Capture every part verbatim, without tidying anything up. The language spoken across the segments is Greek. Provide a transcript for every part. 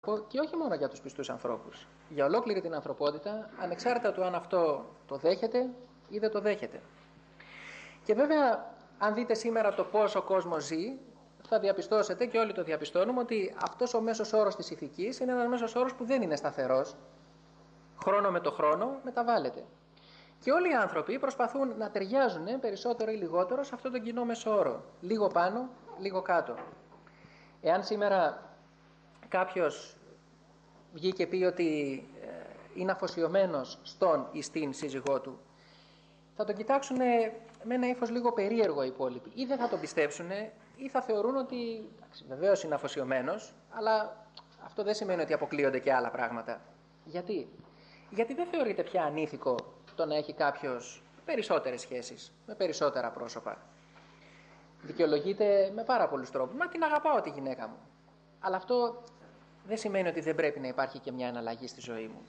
Και όχι μόνο για τους πιστούς ανθρώπους, για ολόκληρη την ανθρωπότητα, ανεξάρτητα του αν αυτό το δέχεται ή δεν το δέχεται. Και βέβαια, αν δείτε σήμερα το πώς ο κόσμος ζει, θα διαπιστώσετε, και όλοι το διαπιστώνουμε, ότι αυτός ο μέσος όρος της ηθικής είναι ένας μέσος όρος που δεν είναι σταθερός. Χρόνο με το χρόνο μεταβάλλεται. Και όλοι οι άνθρωποι προσπαθούν να ταιριάζουν περισσότερο ή λιγότερο σε αυτόν τον κοινό μέσο όρο. Λίγο πάνω, λίγο κάτω. Εάν σήμερα κάποιος βγει και πει ότι είναι αφοσιωμένος στον ή στην σύζυγό του, θα τον κοιτάξουν με ένα ύφος λίγο περίεργο οι υπόλοιποι. Ή δεν θα τον πιστέψουν, ή θα θεωρούν ότι βεβαίως είναι αφοσιωμένος, αλλά αυτό δεν σημαίνει ότι αποκλείονται και άλλα πράγματα. Γιατί? Γιατί δεν θεωρείται πια ανήθικο το να έχει κάποιος περισσότερες σχέσεις, με περισσότερα πρόσωπα. Δικαιολογείται με πάρα πολλούς τρόπους. Μα την αγαπάω τη γυναίκα μου. Αλλά αυτό δεν σημαίνει ότι δεν πρέπει να υπάρχει και μια εναλλαγή στη ζωή μου.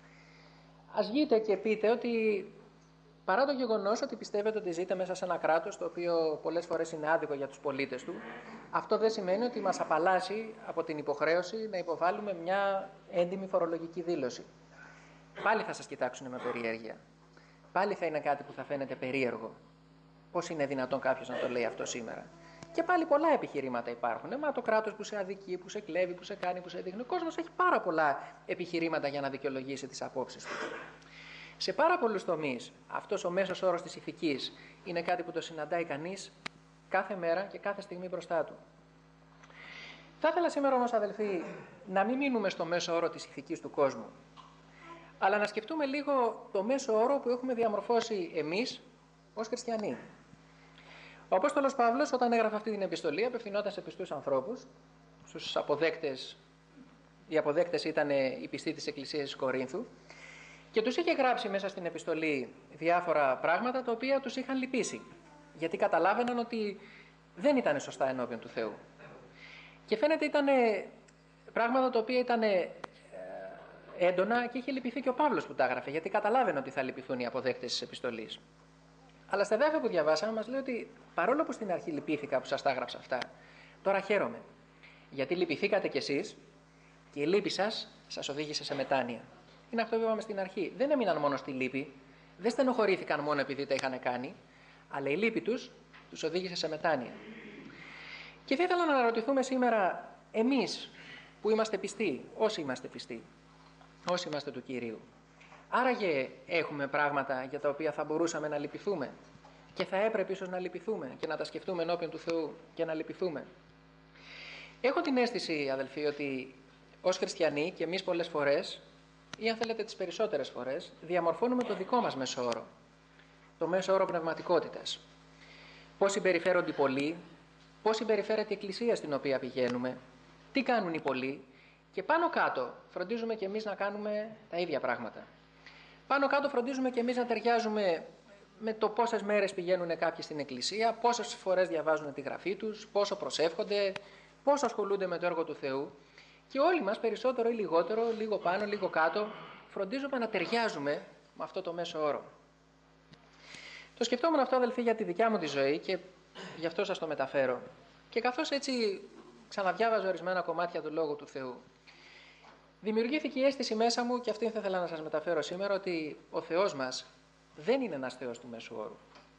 Ας βγείτε και πείτε ότι παρά το γεγονός ότι πιστεύετε ότι ζείτε μέσα σε ένα κράτος το οποίο πολλές φορές είναι άδικο για τους πολίτες του, αυτό δεν σημαίνει ότι μας απαλλάσσει από την υποχρέωση να υποβάλουμε μια έντιμη φορολογική δήλωση. Πάλι θα σας κοιτάξουν με περιέργεια. Πάλι θα είναι κάτι που θα φαίνεται περίεργο. Πώς είναι δυνατόν κάποιος να το λέει αυτό σήμερα? Και πάλι πολλά επιχειρήματα υπάρχουν. Ε, μα το κράτος που σε αδικεί, που σε κλέβει, που σε κάνει, που σε δείχνει. Ο κόσμος έχει πάρα πολλά επιχειρήματα για να δικαιολογήσει τις απόψεις του. Σε πάρα πολλούς τομείς, αυτός ο μέσος όρος της ηθικής είναι κάτι που το συναντάει κανείς κάθε μέρα και κάθε στιγμή μπροστά του. Θα ήθελα σήμερα όμως, αδελφοί, να μην μείνουμε στο μέσο όρο της ηθικής του κόσμου, αλλά να σκεφτούμε λίγο το μέσο όρο που έχουμε διαμορφώσει εμείς ως χριστιανοί. Ο Απόστολος Παύλος, όταν έγραφε αυτή την επιστολή, απευθυνόταν σε πιστούς ανθρώπους, στους αποδέκτες. Οι αποδέκτες ήταν οι πιστοί της Εκκλησίας της Κορίνθου, και τους είχε γράψει μέσα στην επιστολή διάφορα πράγματα τα οποία τους είχαν λυπήσει, γιατί καταλάβαιναν ότι δεν ήταν σωστά ενώπιον του Θεού. Και φαίνεται ήταν πράγματα τα οποία ήταν έντονα και είχε λυπηθεί και ο Παύλος που τα έγραφε, γιατί καταλάβαινε ότι θα λυπηθούν οι αποδέκτες της επιστολής. Αλλά στα εδάφια που διαβάσαμε μας λέει ότι παρόλο που στην αρχή λυπήθηκα που σας τα έγραψα αυτά, τώρα χαίρομαι, γιατί λυπηθήκατε κι εσείς και η λύπη σας σας οδήγησε σε μετάνοια. Είναι αυτό που είπαμε στην αρχή. Δεν έμειναν μόνο στη λύπη, δεν στενοχωρήθηκαν μόνο επειδή τα είχαν κάνει, αλλά η λύπη τους τους οδήγησε σε μετάνοια. Και θα ήθελα να αναρωτηθούμε σήμερα, εμείς που είμαστε πιστοί, όσοι είμαστε πιστοί, όσοι είμαστε του Κυρίου, άραγε έχουμε πράγματα για τα οποία θα μπορούσαμε να λυπηθούμε και θα έπρεπε ίσως να λυπηθούμε και να τα σκεφτούμε ενώπιον του Θεού και να λυπηθούμε? Έχω την αίσθηση, αδελφοί, ότι ως χριστιανοί και εμείς πολλές φορές, ή αν θέλετε τις περισσότερες φορές, διαμορφώνουμε το δικό μας μέσο όρο, το μέσο όρο πνευματικότητας. Πώς συμπεριφέρονται οι πολλοί, πώς συμπεριφέρεται η Εκκλησία στην οποία πηγαίνουμε, τι κάνουν οι πολλοί, και πάνω κάτω φροντίζουμε και εμείς να κάνουμε τα ίδια πράγματα. Πάνω κάτω φροντίζουμε και εμείς να ταιριάζουμε με το πόσες μέρες πηγαίνουν κάποιοι στην Εκκλησία, πόσες φορές διαβάζουν τη γραφή τους, πόσο προσεύχονται, πόσο ασχολούνται με το έργο του Θεού. Και όλοι μας, περισσότερο ή λιγότερο, λίγο πάνω, λίγο κάτω, φροντίζουμε να ταιριάζουμε με αυτό το μέσο όρο. Το σκεφτόμουν αυτό, αδελφοί, για τη δικιά μου τη ζωή και γι' αυτό σας το μεταφέρω. Και καθώς έτσι ξαναδιάβαζα ορισμένα κομμάτια του Λόγου του Θεού, δημιουργήθηκε η αίσθηση μέσα μου, και αυτή θα ήθελα να σας μεταφέρω σήμερα, ότι ο Θεός μας δεν είναι ένας Θεός του μέσου όρου.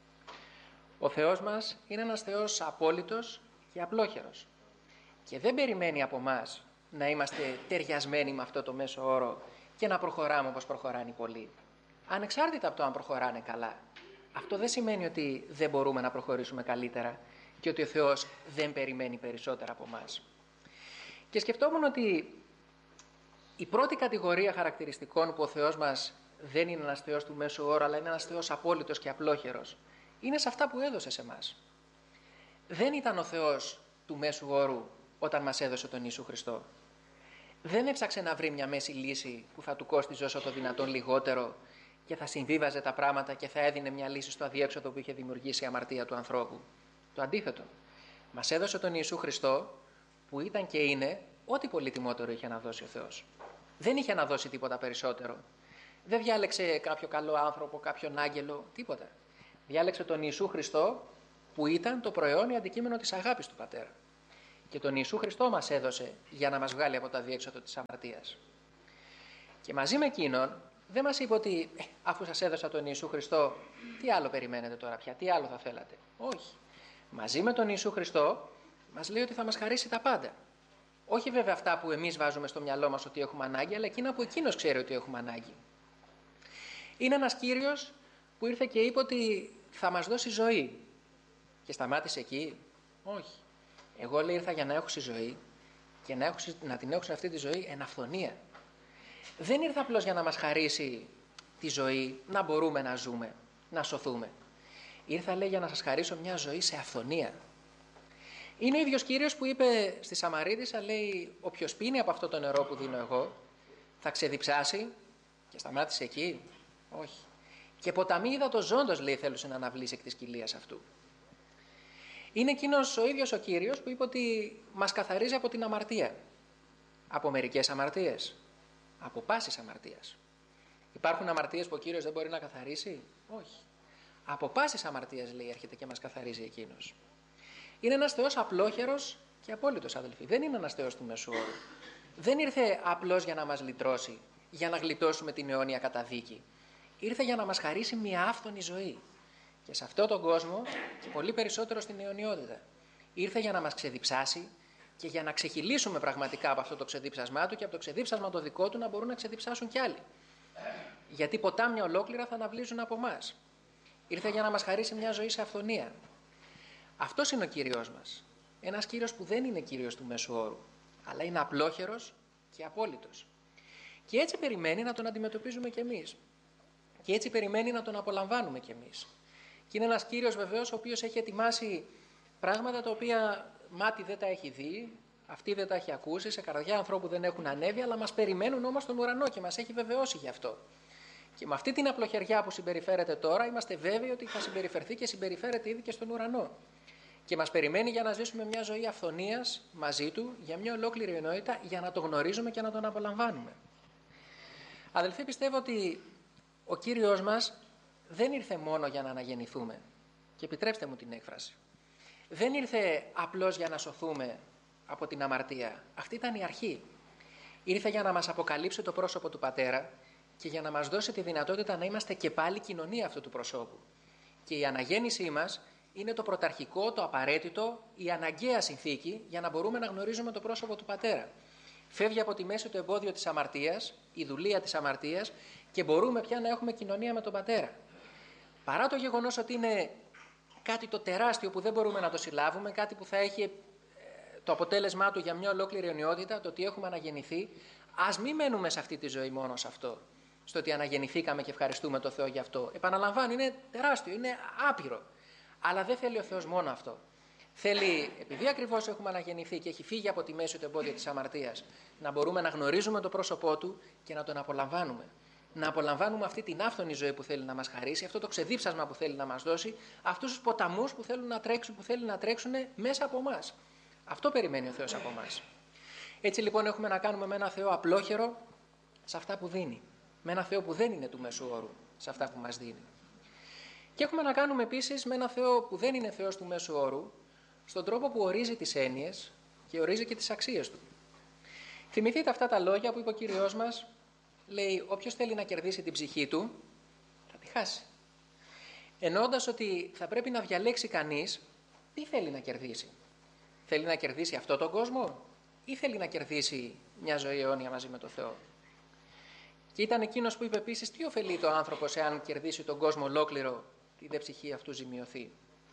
Ο Θεός μας είναι ένας Θεός απόλυτος και απλόχερος. Και δεν περιμένει από μας να είμαστε ταιριασμένοι με αυτό το μέσο όρο και να προχωράμε όπως προχωράνε οι πολλοί. Ανεξάρτητα από το αν προχωράνε καλά. Αυτό δεν σημαίνει ότι δεν μπορούμε να προχωρήσουμε καλύτερα και ότι ο Θεός δεν περιμένει περισσότερα από μας. Και σκεφτόμουν ότι η πρώτη κατηγορία χαρακτηριστικών που ο Θεός μας δεν είναι ένας Θεός του μέσου όρου, αλλά είναι ένας Θεός απόλυτος και απλόχερος, είναι σε αυτά που έδωσε σε μας. Δεν ήταν ο Θεός του μέσου όρου όταν μας έδωσε τον Ιησού Χριστό. Δεν έψαξε να βρει μια μέση λύση που θα του κόστιζε όσο το δυνατόν λιγότερο και θα συμβίβαζε τα πράγματα και θα έδινε μια λύση στο αδιέξοδο που είχε δημιουργήσει η αμαρτία του ανθρώπου. Το αντίθετο. Μας έδωσε τον Ιησού Χριστό που ήταν και είναι ό,τι πολύτιμότερο είχε να δώσει ο Θεός. Δεν είχε να δώσει τίποτα περισσότερο. Δεν διάλεξε κάποιο καλό άνθρωπο, κάποιον άγγελο, τίποτα. Διάλεξε τον Ιησού Χριστό που ήταν το προαιώνιο αντικείμενο της αγάπης του Πατέρα. και τον Ιησού Χριστό μας έδωσε για να μας βγάλει από το αδιέξοδο της αμαρτίας. Και μαζί με εκείνον δεν μας είπε ότι ε, αφού σας έδωσα τον Ιησού Χριστό, τι άλλο περιμένετε τώρα πια, τι άλλο θα θέλατε. Όχι. Μαζί με τον Ιησού Χριστό μας λέει ότι θα μας χαρίσει τα πάντα. Όχι βέβαια αυτά που εμείς βάζουμε στο μυαλό μας ότι έχουμε ανάγκη, αλλά εκείνα που εκείνος ξέρει ότι έχουμε ανάγκη. Είναι ένας Κύριος που ήρθε και είπε ότι θα μας δώσει ζωή. Και σταμάτησε εκεί. Όχι. Εγώ λέει ήρθα για να έχω ζωή και να, έχω, να την έχω σε αυτή τη ζωή εν αυθονία. Δεν ήρθα απλώς για να μας χαρίσει τη ζωή, να μπορούμε να ζούμε, να σωθούμε. Ήρθα λέει για να σας χαρίσω μια ζωή σε αυθονία. Είναι ο ίδιος Κύριος που είπε στη Σαμαρίτισσα, λέει, όποιος πίνει από αυτό το νερό που δίνω εγώ, θα ξεδιψάσει και σταμάτησε εκεί. Όχι. Και ποταμί ύδατος ζώντος, λέει, θέλούσε να αναβλήσει εκ της κοιλίας αυτού. Είναι εκείνος ο ίδιος ο Κύριος που είπε ότι μας καθαρίζει από την αμαρτία. Από μερικές αμαρτίες. Από πάσης αμαρτίας. Υπάρχουν αμαρτίες που ο Κύριος δεν μπορεί να καθαρίσει. Όχι. Από πάσης αμαρτίας, λέει, έρχεται και μας καθαρίζει εκείνος. Είναι ένας Θεός απλόχερος και απόλυτος, αδελφοί. Δεν είναι ένας Θεός του μέσου όρου. Δεν ήρθε απλώς για να μας λυτρώσει, για να γλιτώσουμε την αιώνια καταδίκη. Ήρθε για να μας χαρίσει μια άφθονη ζωή. Και σε αυτόν τον κόσμο και πολύ περισσότερο στην αιωνιότητα. Ήρθε για να μας ξεδιψάσει και για να ξεχυλήσουμε πραγματικά από αυτό το ξεδίψασμά του και από το ξεδίψασμα το δικό του να μπορούν να ξεδιψάσουν κι άλλοι. Γιατί ποτάμια ολόκληρα θα αναβλύζουν από εμάς. Ήρθε για να μας χαρίσει μια ζωή σε αυθονία. Αυτός είναι ο Κύριος μας. Ένας Κύριος που δεν είναι Κύριος του μέσου όρου, αλλά είναι απλόχερος και απόλυτος. Και έτσι περιμένει να τον αντιμετωπίζουμε κι εμείς. Και έτσι περιμένει να τον απολαμβάνουμε κι εμείς. Και είναι ένας Κύριος βεβαίως ο οποίος έχει ετοιμάσει πράγματα τα οποία μάτι δεν τα έχει δει, αυτή δεν τα έχει ακούσει, σε καρδιά ανθρώπου δεν έχουν ανέβει, αλλά μας περιμένουν όμως στον ουρανό και μας έχει βεβαιώσει γι' αυτό. Και με αυτή την απλοχεριά που συμπεριφέρεται τώρα, είμαστε βέβαιοι ότι θα συμπεριφερθεί και συμπεριφέρεται ήδη και στον ουρανό. Και μας περιμένει για να ζήσουμε μια ζωή αυθονίας μαζί του, για μια ολόκληρη ενότητα, για να το γνωρίζουμε και να τον απολαμβάνουμε. Αδελφοί, πιστεύω ότι ο Κύριος μας δεν ήρθε μόνο για να αναγεννηθούμε. Και επιτρέψτε μου την έκφραση. Δεν ήρθε απλώς για να σωθούμε από την αμαρτία. Αυτή ήταν η αρχή. Ήρθε για να μας αποκαλύψει το πρόσωπο του Πατέρα και για να μας δώσει τη δυνατότητα να είμαστε και πάλι κοινωνία αυτού του προσώπου. Και η αναγέννησή μας είναι το πρωταρχικό, το απαραίτητο, η αναγκαία συνθήκη για να μπορούμε να γνωρίζουμε το πρόσωπο του Πατέρα. Φεύγει από τη μέση το εμπόδιο της αμαρτίας, η δουλεία της αμαρτίας και μπορούμε πια να έχουμε κοινωνία με τον Πατέρα. Παρά το γεγονός ότι είναι κάτι το τεράστιο που δεν μπορούμε να το συλλάβουμε, κάτι που θα έχει το αποτέλεσμά του για μια ολόκληρη αιωνιότητα, το ότι έχουμε αναγεννηθεί, ας μην μένουμε σε αυτή τη ζωή μόνο σε αυτό. Στο ότι αναγεννηθήκαμε και ευχαριστούμε τον Θεό γι' αυτό. Επαναλαμβάνω, είναι τεράστιο, είναι άπειρο. Αλλά δεν θέλει ο Θεός μόνο αυτό. Θέλει, επειδή ακριβώς έχουμε αναγεννηθεί και έχει φύγει από τη μέση το εμπόδιο της αμαρτίας, να μπορούμε να γνωρίζουμε το πρόσωπό του και να τον απολαμβάνουμε. Να απολαμβάνουμε αυτή την άφθονη ζωή που θέλει να μας χαρίσει, αυτό το ξεδίψασμα που θέλει να μας δώσει, αυτούς τους ποταμούς που θέλουν να τρέξουν, που θέλει να τρέξουν μέσα από εμάς. Αυτό περιμένει ο Θεός από εμάς. Έτσι λοιπόν έχουμε να κάνουμε με ένα Θεό απλόχερο σε αυτά που δίνει. Με ένα Θεό που δεν είναι του μέσου όρου σε αυτά που μας δίνει. Και έχουμε να κάνουμε επίσης με ένα Θεό που δεν είναι Θεός του μέσου όρου, στον τρόπο που ορίζει τις έννοιες και ορίζει και τις αξίες του. Θυμηθείτε αυτά τα λόγια που είπε ο Κύριος μας, λέει όποιος θέλει να κερδίσει την ψυχή του, θα τη χάσει. Εννοώντας ότι θα πρέπει να διαλέξει κανείς τι θέλει να κερδίσει. Θέλει να κερδίσει αυτό τον κόσμο ή θέλει να κερδίσει μια ζωή αιώνια μαζί με τον Θεό. Και ήταν εκείνος που είπε επίσης τι ωφελεί το άνθρωπος εάν κερδίσει τον κόσμο ολόκληρο, τη δε ψυχή αυτού ζημιωθεί.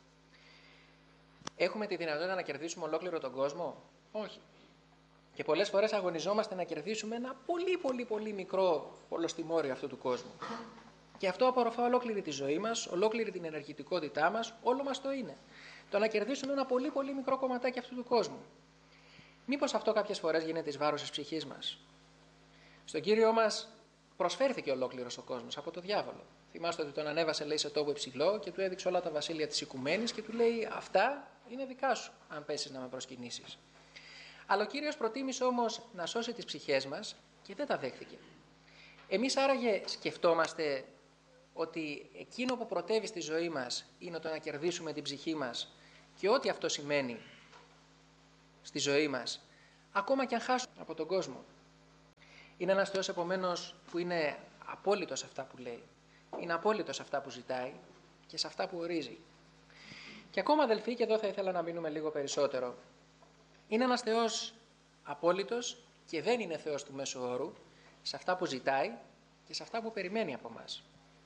Έχουμε τη δυνατότητα να κερδίσουμε ολόκληρο τον κόσμο? Όχι. Και πολλές φορές αγωνιζόμαστε να κερδίσουμε ένα πολύ πολύ πολύ μικρό πολλοστιμόριο αυτού του κόσμου. Και αυτό απορροφά ολόκληρη τη ζωή μας, ολόκληρη την ενεργητικότητά μας, όλο μας το είναι. Το να κερδίσουμε ένα πολύ πολύ μικρό κομματάκι αυτού του κόσμου. Μήπως αυτό κάποιες φορές γίνεται εις βάρος της ψυχής μας? Στον Κύριό μας προσφέρθηκε ολόκληρος ο κόσμος από το διάβολο. Θυμάστε ότι τον ανέβασε, λέει, σε τόπο υψηλό και του έδειξε όλα τα βασίλεια της οικουμένης και του λέει αυτά είναι δικά σου αν πέσεις να με προσκυνήσεις. Αλλά ο Κύριος προτίμησε όμως να σώσει τις ψυχές μας και δεν τα δέχθηκε. Εμείς άραγε σκεφτόμαστε ότι εκείνο που πρωτεύει στη ζωή μας είναι το να κερδίσουμε την ψυχή μας και ό,τι αυτό σημαίνει στη ζωή μας, ακόμα και αν χάσουμε από τον κόσμο. Είναι ένας Θεός επομένως που είναι απόλυτος σε αυτά που λέει, είναι απόλυτος σε αυτά που ζητάει και σε αυτά που ορίζει. Και ακόμα αδελφοί, και εδώ θα ήθελα να μείνουμε λίγο περισσότερο, είναι ένας Θεός απόλυτος και δεν είναι Θεός του μέσου όρου σε αυτά που ζητάει και σε αυτά που περιμένει από μας.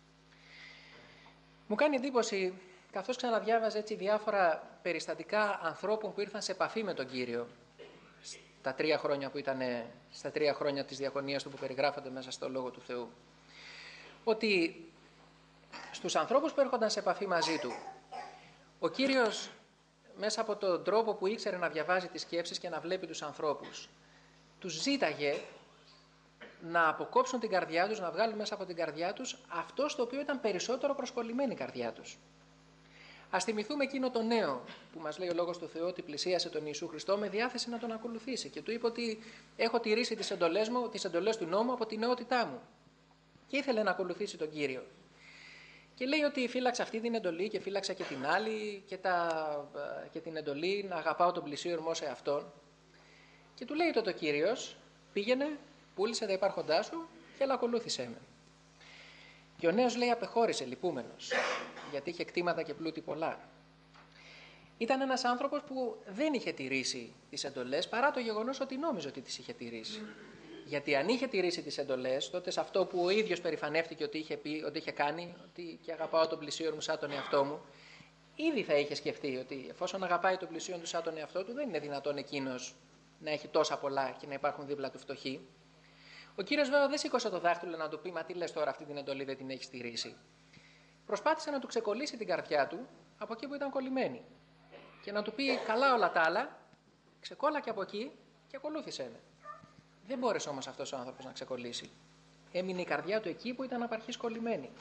Μου κάνει εντύπωση, καθώς ξαναδιάβαζα έτσι διάφορα περιστατικά ανθρώπων που ήρθαν σε επαφή με τον Κύριο στα τρία χρόνια που ήταν, στα τρία χρόνια της διακονίας του που περιγράφονται μέσα στο Λόγο του Θεού, ότι στους ανθρώπους που έρχονταν σε επαφή μαζί του, ο Κύριος μέσα από τον τρόπο που ήξερε να διαβάζει τις σκέψεις και να βλέπει τους ανθρώπους, τους ζήταγε να αποκόψουν την καρδιά τους, να βγάλουν μέσα από την καρδιά τους αυτό στο οποίο ήταν περισσότερο προσκολλημένη η καρδιά τους. Ας θυμηθούμε εκείνο το νέο που μας λέει ο Λόγος του Θεού ότι πλησίασε τον Ιησού Χριστό με διάθεση να τον ακολουθήσει και του είπε ότι έχω τηρήσει τις εντολές μου, τις εντολές του νόμου από τη νεότητά μου και ήθελε να ακολουθήσει τον Κύριο. Και λέει ότι φύλαξε αυτή την εντολή και φύλαξε και την άλλη και, τα, και την εντολή να αγαπάω τον πλησίον μου ως εαυτόν. Και του λέει τότε ο Κύριος, πήγαινε, πούλησε τα υπάρχοντά σου και έλα ακολούθησέ με. Και ο νέος λέει απεχώρησε λυπούμενος, γιατί είχε κτήματα και πλούτη πολλά. Ήταν ένας άνθρωπος που δεν είχε τηρήσει τις εντολές παρά το γεγονός ότι νόμιζε ότι τις είχε τηρήσει. Γιατί αν είχε τηρήσει τις εντολές, τότε σε αυτό που ο ίδιος περηφανεύτηκε ότι είχε πει, ότι είχε κάνει, ότι και αγαπάω τον πλησίον μου σαν τον εαυτό μου, ήδη θα είχε σκεφτεί ότι εφόσον αγαπάει τον πλησίον του σαν τον εαυτό του, δεν είναι δυνατόν εκείνος να έχει τόσα πολλά και να υπάρχουν δίπλα του φτωχοί. Ο Κύριος βέβαια δεν σήκωσε το δάχτυλο να του πει «Μα τι λες τώρα, αυτή την εντολή δεν την έχει στηρίσει». Προσπάθησε να του ξεκολλήσει την καρδιά του από εκεί που ήταν κολλημένη και να του πει «Καλά όλα τα άλλα, ξεκόλλα και από εκεί και ακολούθησέ με». Δεν μπόρεσε όμως αυτός ο άνθρωπος να ξεκολλήσει. Έμεινε η καρδιά του εκεί που ήταν απαρχής κολλημένη.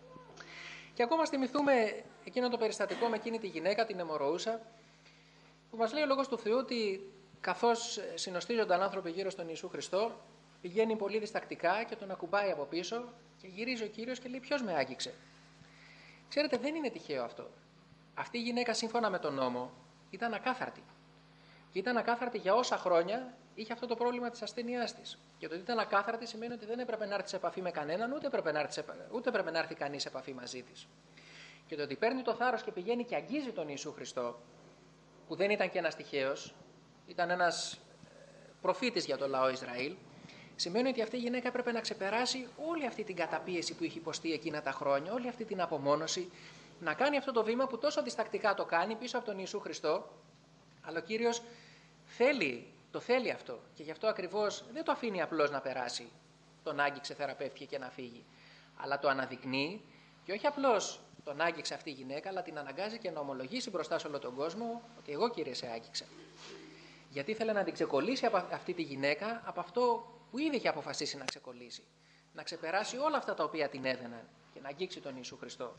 Και ακόμα θυμηθούμε εκείνο το περιστατικό με εκείνη τη γυναίκα, την αιμορροούσα, που μας λέει ο Λόγος του Θεού ότι καθώς συνοστίζονταν άνθρωποι γύρω στον Ιησού Χριστό, πηγαίνει πολύ διστακτικά και τον ακουμπάει από πίσω και γυρίζει ο Κύριος και λέει «Ποιος με άγγιξε?» Ξέρετε, δεν είναι τυχαίο αυτό. Αυτή η γυναίκα σύμφωνα με τον νόμο ήταν ακάθαρτη. Και ήταν ακάθαρτη για όσα χρόνια είχε αυτό το πρόβλημα της ασθένειάς της. Και το ότι ήταν ακάθαρτη σημαίνει ότι δεν έπρεπε να έρθει σε επαφή με κανέναν, ούτε έπρεπε να έρθει, ούτε έπρεπε να έρθει κανείς σε επαφή μαζί της. Και το ότι παίρνει το θάρρος και πηγαίνει και αγγίζει τον Ιησού Χριστό, που δεν ήταν και ένας τυχαίος, ήταν ένας προφήτης για το λαό Ισραήλ, σημαίνει ότι αυτή η γυναίκα έπρεπε να ξεπεράσει όλη αυτή την καταπίεση που είχε υποστεί εκείνα τα χρόνια, όλη αυτή την απομόνωση, να κάνει αυτό το βήμα που τόσο διστακτικά το κάνει πίσω από τον Ιησού Χριστό, αλλά ο Κύριος θέλει, το θέλει αυτό και γι' αυτό ακριβώς δεν το αφήνει απλώς να περάσει, τον άγγιξε, θεραπεύτηκε και να φύγει, αλλά το αναδεικνύει και όχι απλώς τον άγγιξε αυτή η γυναίκα, αλλά την αναγκάζει και να ομολογήσει μπροστά σε όλο τον κόσμο ότι εγώ, Κύριε, σε άγγιξα. Γιατί ήθελε να την ξεκολλήσει από αυτή τη γυναίκα από αυτό που ήδη είχε αποφασίσει να ξεκολλήσει. Να ξεπεράσει όλα αυτά τα οποία την έδαιναν και να αγγίξει τον Ιησού Χριστό.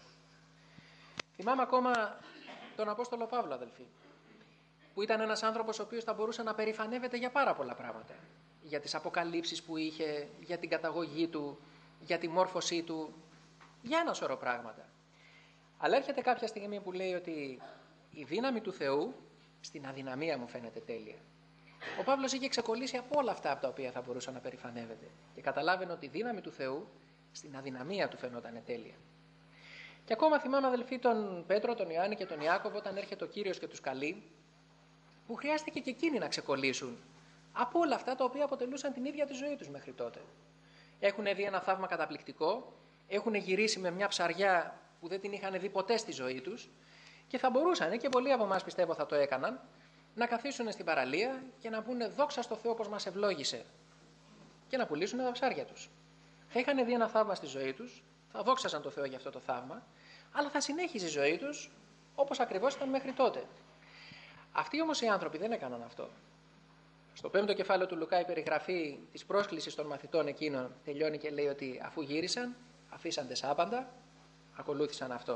Θυμάμαι ακόμα τον Απόστολο Παύλο, αδελφοί, που ήταν ένας άνθρωπος ο οποίος θα μπορούσε να περηφανεύεται για πάρα πολλά πράγματα. Για τις αποκαλύψεις που είχε, για την καταγωγή του, για τη μόρφωσή του, για ένα σωρό πράγματα. Αλλά έρχεται κάποια στιγμή που λέει ότι η δύναμη του Θεού στην αδυναμία μου φαίνεται τέλεια. Ο Παύλος είχε ξεκολλήσει από όλα αυτά από τα οποία θα μπορούσε να περηφανεύεται και καταλάβαινε ότι η δύναμη του Θεού στην αδυναμία του φαινόταν τέλεια. Και ακόμα θυμάμαι, αδελφοί, τον Πέτρο, τον Ιωάννη και τον Ιάκωβο όταν έρχεται ο Κύριος και τους καλεί, που χρειάστηκε και εκείνοι να ξεκολλήσουν από όλα αυτά τα οποία αποτελούσαν την ίδια τη ζωή τους μέχρι τότε. Έχουν δει ένα θαύμα καταπληκτικό, έχουν γυρίσει με μια ψαριά που δεν την είχαν δει ποτέ στη ζωή τους και θα μπορούσαν, και πολλοί από εμάς πιστεύω θα το έκαναν, να καθίσουν στην παραλία και να πούνε δόξα στο Θεό πως μας ευλόγησε και να πουλήσουν τα ψάρια τους. Θα είχαν δει ένα θαύμα στη ζωή τους, θα δόξασαν το Θεό για αυτό το θαύμα, αλλά θα συνέχιζε η ζωή τους όπως ακριβώς ήταν μέχρι τότε. Αυτοί όμως οι άνθρωποι δεν έκαναν αυτό. Στο πέμπτο κεφάλαιο του Λουκά η περιγραφή της πρόσκλησης των μαθητών εκείνων τελειώνει και λέει ότι αφού γύρισαν, αφήσαν τεσάπαντα, ακολούθησαν αυτόν.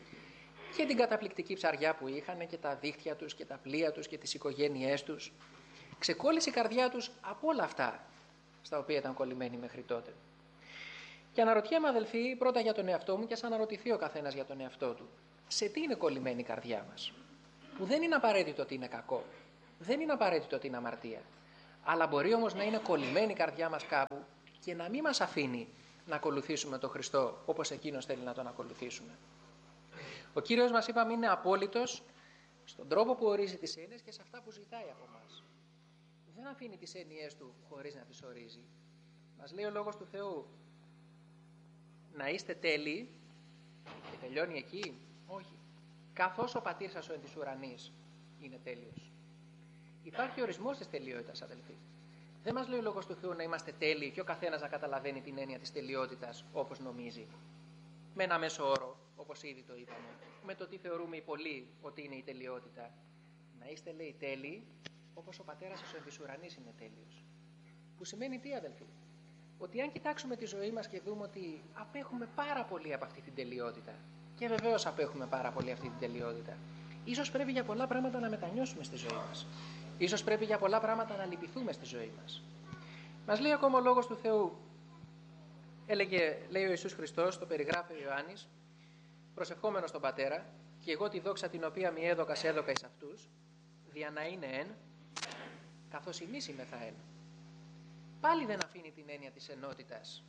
Και την καταπληκτική ψαριά που είχαν και τα δίχτυα τους και τα πλοία τους και τις οικογένειές τους. Ξεκόλλησε η καρδιά τους από όλα αυτά στα οποία ήταν κολλημένοι μέχρι τότε. Και αναρωτιέμαι, αδελφοί, πρώτα για τον εαυτό μου και ας αναρωτηθεί ο καθένας για τον εαυτό του. Σε τι είναι κολλημένη η καρδιά μας? Που δεν είναι απαραίτητο ότι είναι κακό. Δεν είναι απαραίτητο ότι είναι αμαρτία. Αλλά μπορεί όμως να είναι κολλημένη η καρδιά μας κάπου και να μην μας αφήνει να ακολουθήσουμε τον Χριστό όπως Εκείνος θέλει να τον ακολουθήσουμε. Ο Κύριος μας, είπαμε, είναι απόλυτος στον τρόπο που ορίζει τις έννοιες και σε αυτά που ζητάει από μας. Δεν αφήνει τις έννοιές του χωρίς να τις ορίζει. Μας λέει ο Λόγος του Θεού να είστε τέλειοι και τελειώνει εκεί. Όχι. Καθώς ο πατήρ σας ο εν της ουρανής είναι τέλειος. Υπάρχει ορισμός της τελειότητας, αδελφοί. Δεν μας λέει ο Λόγος του Θεού να είμαστε τέλειοι και ο καθένας να καταλαβαίνει την έννοια της τελειότητας όπως νομίζει. Με ένα μέσο όρο, όπως ήδη το είπαμε. Με το τι θεωρούμε οι πολλοί ότι είναι η τελειότητα. Να είστε, λέει, τέλειοι όπως ο πατέρας σας ο εν της ουρανής είναι τέλειος. Που σημαίνει τι, αδελφοί? Ότι αν κοιτάξουμε τη ζωή μας και δούμε ότι απέχουμε πάρα πολύ από αυτή την τελειότητα, και βεβαίως απέχουμε πάρα πολύ αυτή την τελειότητα, ίσως πρέπει για πολλά πράγματα να μετανιώσουμε στη ζωή μας. Ίσως πρέπει για πολλά πράγματα να λυπηθούμε στη ζωή μας. Μας λέει ακόμα ο Λόγος του Θεού, έλεγε, λέει ο Ιησούς Χριστός, το περιγράφει ο Ιωάννης, προσευχόμενος τον Πατέρα, και εγώ τη δόξα την οποία μη έδωκα σε έδωκα εις αυτούς, δια να είναι εν, καθώς εμείς είμεθα εν. Πάλι δεν αφήνει την έννοια της ενότητας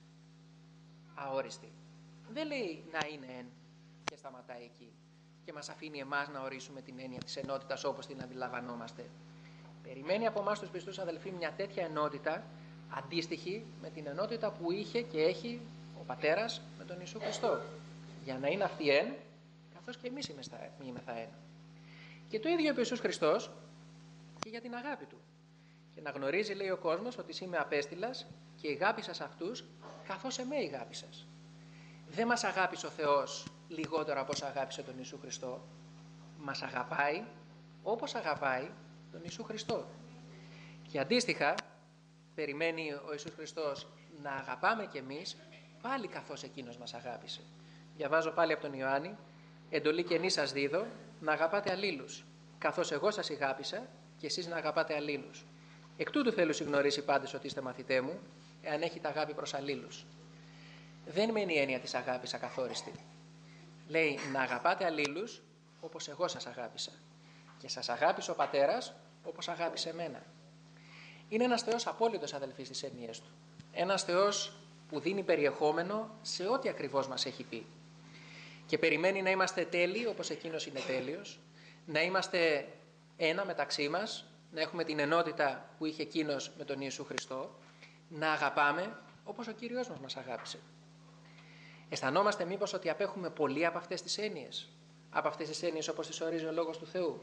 αόριστη. Δεν λέει να είναι εν και σταματάει εκεί και μας αφήνει εμάς να ορίσουμε την έννοια της ενότητας όπως την αντιλαμβανόμαστε. Περιμένει από εμάς τους πιστούς, αδελφοί, μια τέτοια ενότητα αντίστοιχη με την ενότητα που είχε και έχει ο Πατέρας με τον Ιησού Χριστό, για να είναι αυτή εν, καθώς και εμείς είμεθα εν. Και το ίδιο είπε ο Ιησούς Χριστός και για την αγάπη του. Και να γνωρίζει, λέει ο κόσμος, ότι είμαι απέστειλας και αγάπησα σε αυτούς καθώς εμέ αγάπησας. Δεν μας αγάπησε ο Θεός λιγότερο από όσο αγάπησε τον Ιησού Χριστό. Μας αγαπάει όπως αγαπάει τον Ιησού Χριστό. Και αντίστοιχα περιμένει ο Ιησούς Χριστός να αγαπάμε κι εμείς πάλι καθώς Εκείνος μας αγάπησε. Διαβάζω πάλι από τον Ιωάννη, εντολή καινή σας δίδω, να αγαπάτε αλλήλους, καθώς εγώ σας αγάπησα και εσείς να αγαπάτε αλλήλους. Εκ τούτου θέλω συγνωρίσει πάντες ότι είστε μαθητέ μου, εάν έχετε αγάπη προς αλλήλους. Δεν μένει η έννοια της αγάπης ακαθόριστη. Λέει να αγαπάτε αλλήλους όπως εγώ σας αγάπησα. Και σας αγάπησε ο Πατέρας όπως αγάπησε εμένα. Είναι ένας Θεός απόλυτος, αδελφοί, στις έννοιες του. Ένας Θεός που δίνει περιεχόμενο σε ό,τι ακριβώς μας έχει πει. Και περιμένει να είμαστε τέλειοι όπως Εκείνος είναι τέλειος, να είμαστε ένα μεταξύ μας, να έχουμε την ενότητα που είχε Εκείνος με τον Ιησού Χριστό, να αγαπάμε όπως ο Κύριος μας μας αγάπησε. Αισθανόμαστε μήπως ότι απέχουμε πολύ από αυτές τις έννοιες, από αυτές τις έννοιες όπως τις ορίζει ο Λόγος του Θεού?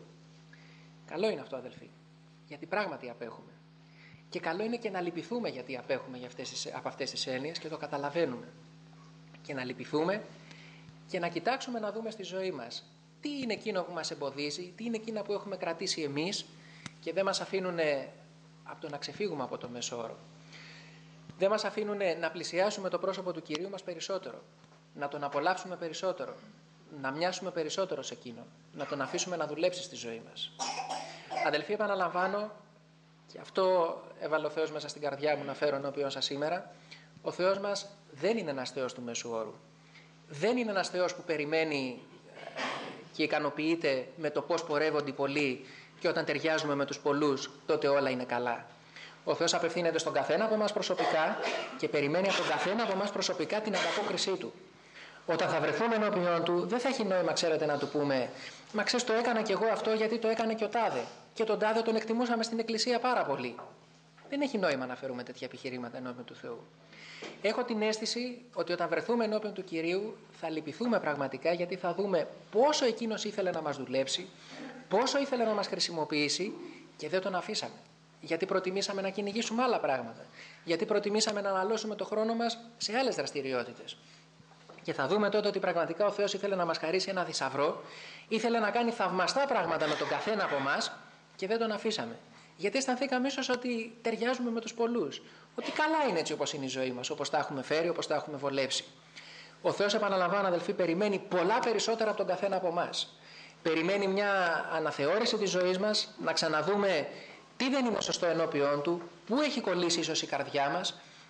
Καλό είναι αυτό, αδελφοί, γιατί πράγματι απέχουμε. Και καλό είναι και να λυπηθούμε γιατί απέχουμε για αυτές, από αυτές τις έννοιες και το καταλαβαίνουμε. Και να λυπηθούμε και να κοιτάξουμε να δούμε στη ζωή μας τι είναι εκείνο που μας εμποδίζει, τι είναι εκείνα που έχουμε κρατήσει εμείς και δεν μας αφήνουν από το να ξεφύγουμε από το μέσο όρο. Δεν μας αφήνουν να πλησιάσουμε το πρόσωπο του Κυρίου μας περισσότερο, να τον απολαύσουμε περισσότερο, να μοιάσουμε περισσότερο σε Εκείνον, να τον αφήσουμε να δουλέψει στη ζωή μας. Αδελφοί, επαναλαμβάνω, και αυτό έβαλε ο Θεός μέσα στην καρδιά μου να φέρω ενώπιον σας σήμερα, ο Θεός μας δεν είναι ένας Θεός του μέσου όρου. Δεν είναι ένας Θεός που περιμένει και ικανοποιείται με το πώς πορεύονται οι πολλοί και όταν ταιριάζουμε με τους πολλούς τότε όλα είναι καλά. Ο Θεός απευθύνεται στον καθένα από εμάς προσωπικά και περιμένει από τον καθένα από εμάς προσωπικά την ανταπόκρισή του. Όταν θα βρεθούμε ενώπιον του, δεν θα έχει νόημα, ξέρετε, να του πούμε «Μα ξέρεις, το έκανα κι εγώ αυτό γιατί το έκανε και ο τάδε. Και τον τάδε τον εκτιμούσαμε στην Εκκλησία πάρα πολύ». Δεν έχει νόημα να φέρουμε τέτοια επιχειρήματα ενώπιον του Θεού. Έχω την αίσθηση ότι όταν βρεθούμε ενώπιον του Κυρίου θα λυπηθούμε πραγματικά, γιατί θα δούμε πόσο Εκείνος ήθελε να μας δουλέψει, πόσο ήθελε να μας χρησιμοποιήσει και δεν τον αφήσαμε. Γιατί προτιμήσαμε να κυνηγήσουμε άλλα πράγματα. Γιατί προτιμήσαμε να αναλώσουμε το χρόνο μας σε άλλες δραστηριότητες. Και θα δούμε τότε ότι πραγματικά ο Θεός ήθελε να μας χαρίσει ένα θησαυρό, ήθελε να κάνει θαυμαστά πράγματα με τον καθένα από εμάς και δεν τον αφήσαμε. Γιατί αισθανθήκαμε ίσως ότι ταιριάζουμε με τους πολλούς. Ότι καλά είναι έτσι όπως είναι η ζωή μας, όπως τα έχουμε φέρει, όπως τα έχουμε βολέψει. Ο Θεός, επαναλαμβάνω, αδελφοί, περιμένει πολλά περισσότερα από τον καθένα από εμάς. Περιμένει μια αναθεώρηση της ζωής μας, να ξαναδούμε τι δεν είναι σωστό ενώπιόν του, πού έχει κολλήσει ίσως η καρδιά μας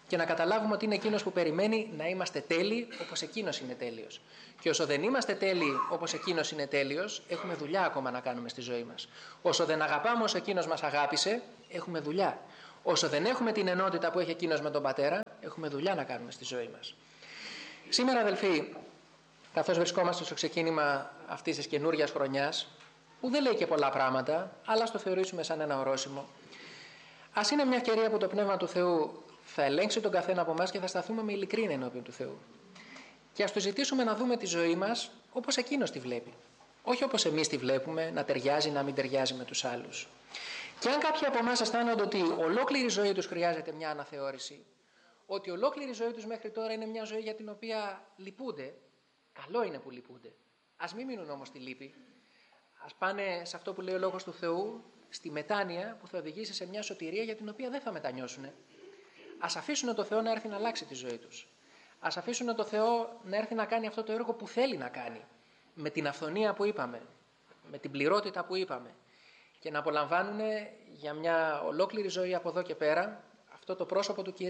και να καταλάβουμε ότι είναι εκείνος που περιμένει να είμαστε τέλειοι όπως εκείνος είναι τέλειος. Και όσο δεν είμαστε τέλειοι όπως εκείνος είναι τέλειος, έχουμε δουλειά ακόμα να κάνουμε στη ζωή μας. Όσο δεν αγαπάμε όσο εκείνος μας αγάπησε, έχουμε δουλειά. Όσο δεν έχουμε την ενότητα που έχει εκείνος με τον Πατέρα, έχουμε δουλειά να κάνουμε στη ζωή μας. Σήμερα, αδελφοί, καθώς βρισκόμαστε στο ξεκίνημα αυτής της καινούριας χρονιάς, που δεν λέει και πολλά πράγματα, αλλά ας το θεωρήσουμε σαν ένα ορόσημο, ας είναι μια ευκαιρία που το Πνεύμα του Θεού θα ελέγξει τον καθένα από εμάς και θα σταθούμε με ειλικρίνεια ενώπιον του Θεού. Και ας του ζητήσουμε να δούμε τη ζωή μας όπως εκείνος τη βλέπει. Όχι όπως εμείς τη βλέπουμε, να ταιριάζει, να μην ταιριάζει με τους άλλους. Και αν κάποιοι από εμάς αισθάνονται ότι ολόκληρη η ζωή τους χρειάζεται μια αναθεώρηση, ότι ολόκληρη η ζωή τους μέχρι τώρα είναι μια ζωή για την οποία λυπούνται, καλό είναι που λυπούνται. Ας μην μείνουν όμως στη λύπη. Ας πάνε σε αυτό που λέει ο Λόγος του Θεού, στη μετάνοια που θα οδηγήσει σε μια σωτηρία για την οποία δεν θα μετανιώσουν. Ας αφήσουν το Θεό να έρθει να αλλάξει τη ζωή τους. Ας αφήσουν το Θεό να έρθει να κάνει αυτό το έργο που θέλει να κάνει. Με την αυθονία που είπαμε, με την πληρότητα που είπαμε. Και να απολαμβάνουν για μια ολόκληρη ζωή από εδώ και πέρα αυτό το πρόσωπο του Κυρίου.